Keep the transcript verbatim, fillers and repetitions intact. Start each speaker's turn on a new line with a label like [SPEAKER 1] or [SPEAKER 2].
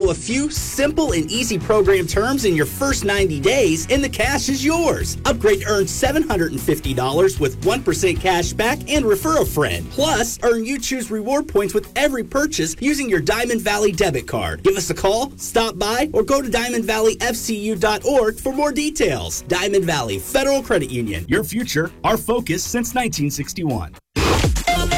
[SPEAKER 1] Follow a few simple and easy program terms in your first ninety days, and the cash is yours. Upgrade to earn seven hundred fifty dollars with one percent cash back and refer a friend. Plus, earn You Choose reward points with every purchase using your Diamond Valley debit card. Give us a call, stop by, or go to diamond valley f c u dot org for more details. Diamond Valley Federal Credit Union. Your future, our focus since nineteen sixty-one.